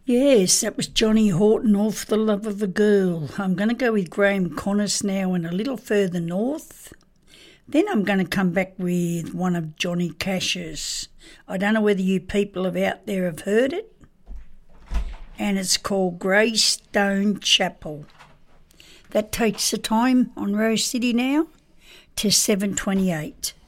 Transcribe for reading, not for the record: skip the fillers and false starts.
Yes, that was Johnny Horton, All for the Love of a Girl. I'm going to go with Graham Connis now and A Little Further North. Then I'm going to come back with one of Johnny Cash's. I don't know whether you people out there have heard it. And it's called Greystone Chapel. That takes the time on Rose City now to 7:28.